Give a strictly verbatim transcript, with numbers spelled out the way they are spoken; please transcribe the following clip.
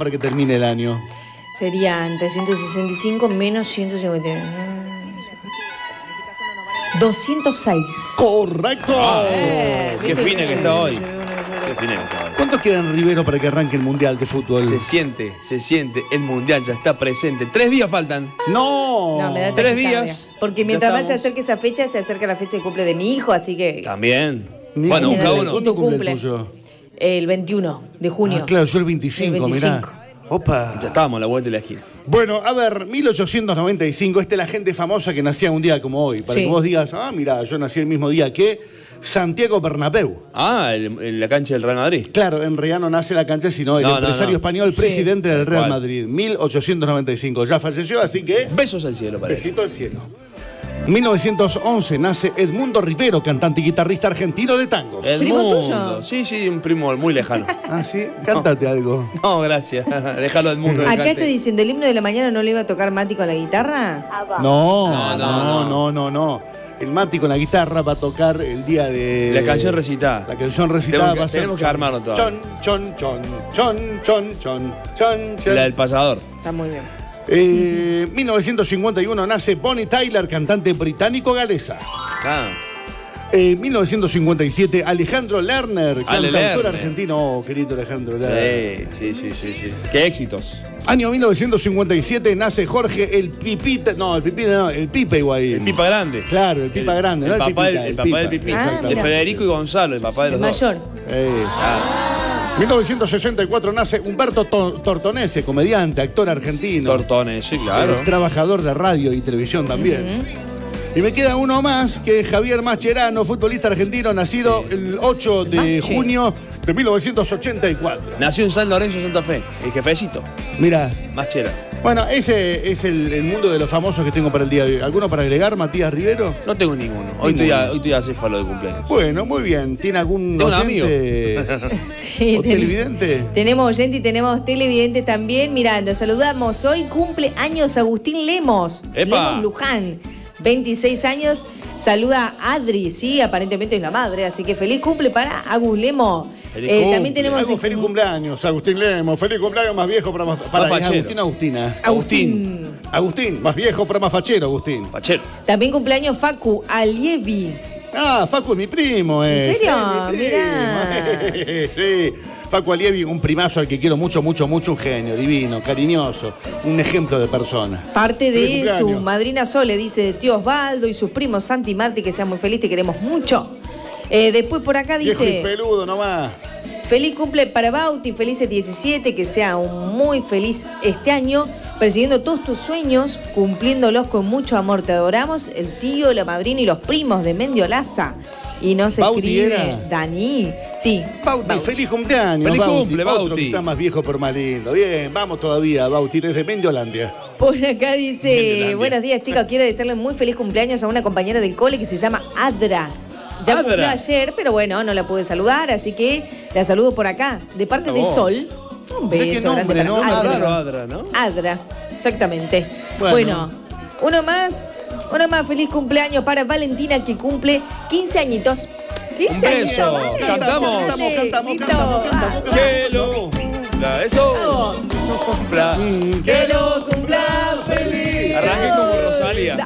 para que termine el año? Serían trescientos sesenta y cinco menos ciento cincuenta y uno. doscientos seis. ¡Correcto! Ah, Eh, qué viste fina que que sí, está hoy. sí, Qué fina que está hoy. ¿Cuántos quedan, Rivero, para que arranque el Mundial de Fútbol? Se siente, se siente. El mundial ya está presente. Tres días faltan. ¡No! No, me da Tres taquicardia. días. Porque mientras Ya más se estamos. acerque esa fecha, se acerca la fecha de cumple de mi hijo, así que También. Ni Bueno, cumple. cada uno. ¿Cuándo Tu cumple, cumple. el tuyo? el veintiuno de junio. Ah, claro, yo el veinticinco, El mirá. veinticinco. Opa. Ya estábamos a la vuelta de la esquina. Bueno, a ver, mil ochocientos noventa y cinco, esta es la gente famosa que nacía un día como hoy. Para Sí. que vos digas, ah, mira, yo nací el mismo día que Santiago Bernabéu. Ah, el- el- la cancha del Real Madrid. Claro, en realidad no nace la cancha, sino el No, no, empresario no. español, Sí. presidente del Real ¿Cuál? Madrid, mil ochocientos noventa y cinco. Ya falleció, así que Besos al cielo para él. besito al cielo. mil novecientos once nace Edmundo Rivero, cantante y guitarrista argentino de tango. El ¿Primo mundo. tuyo? Sí, sí, un primo muy lejano. Ah, sí, cántate algo. No, gracias. Déjalo al mundo. Acá cante. está diciendo, ¿el himno de la mañana no le iba a tocar Mati con la guitarra? No, No, no, no, no, no, no. El Mati con la guitarra va a tocar el día de... La canción recitada. La canción recitada Tenemos que- va a ser... tenemos que armarlo todavía. Chon, chon, chon, chon, chon, chon, chon, chon. La del pasador. Está muy bien. Eh, mil novecientos cincuenta y uno nace Bonnie Tyler, cantante británico-galesa. Ah. En mil novecientos cincuenta y siete, Alejandro Lerner, Ale cantautor Lerner. argentino. Oh, querido Alejandro Lerner. Sí, sí, sí, sí, sí. Qué éxitos. Año mil novecientos cincuenta y siete, nace Jorge el Pipita. No, el Pipita no, el Pipa Higuaín. El Pipa Grande. Claro, el Pipa grande, el no el papá Pipita, del, el el papá Pipa. del Pipí. Ah, de mira. Federico y Gonzalo, el papá de El los dos. mayor. Eh. mil novecientos sesenta y cuatro nace Humberto To- Tortonese, comediante, actor argentino. Tortones, sí, claro. Eh, trabajador de radio y televisión también. Y me queda uno más, que es Javier Mascherano, futbolista argentino, nacido el ocho de Mache. junio de mil novecientos ochenta y cuatro. Nació en San Lorenzo, Santa Fe. El jefecito. Mira, Machera. bueno, ese es el, el mundo de los famosos que tengo para el día de hoy. ¿Alguno para agregar, Matías Rivero? No tengo ninguno. Hoy estoy, a, hoy estoy acéfalo de cumpleaños. Bueno, muy bien. ¿Tiene algún Tengo un oyente Sí, o ten- televidente? tenemos oyente y tenemos televidentes también. Mirá, los saludamos. Hoy cumple años Agustín Lemos. ¡Epa! Lemos Luján, veintiséis años. Saluda a Adri, sí, aparentemente es la madre. Así que feliz cumple para Agus Lemos. Feliz Eh, cumple. también tenemos... Algo, feliz cumpleaños, Agustín Lemos. Feliz cumpleaños más viejo, pero más... Para, Más es fachero. Agustín o Agustina. Agustín. Agustín, más viejo, pero más fachero, Agustín. Fachero. También cumpleaños Facu Alievi. Ah, Facu es mi primo, eh. ¿En serio? Sí, mi primo. Sí. Facu Alievi, un primazo al que quiero mucho, mucho, mucho, un genio, divino, cariñoso, un ejemplo de persona. Parte Feliz de cumpleaños. su madrina Sole, dice de tío Osvaldo y sus primos Santi y Marti, que sean muy felices, te queremos mucho. Eh, después por acá Viejo y dice, peludo nomás. feliz cumple para Bauti, felices diecisiete, que sea un muy feliz este año, persiguiendo todos tus sueños, cumpliéndolos con mucho amor. Te adoramos, el tío, la madrina y los primos de Mendiolaza. Y nos Bauti escribe era. Dani. Sí. Bauti, Bauti. feliz cumpleaños. Feliz Bauti. cumple, Otro Bauti. que está más viejo pero más lindo. Bien, vamos todavía, Bauti, desde Mendiolandia. Por acá dice, Mendiolancia. buenos días chicos, quiero desearle muy feliz cumpleaños a una compañera del cole que se llama Adra. Ya Adra. cumplió ayer, pero bueno, no la pude saludar, así que la saludo por acá. De parte A de vos. Sol, un Mirá qué beso nombre, grande ¿no? para Adra. Adra. Raro, Adra, ¿no? Adra, exactamente. Bueno. Bueno, uno más, uno más, feliz cumpleaños para Valentina que cumple quince añitos. quince Un beso. añitos, vale. Cantamos. Cantamos, cantamos, Listo. cantamos, cantamos, cantamos. Que lo cumpla. Eso. Vamos. Cumpla. Que lo cumpla feliz. Arranqué como Rosalía.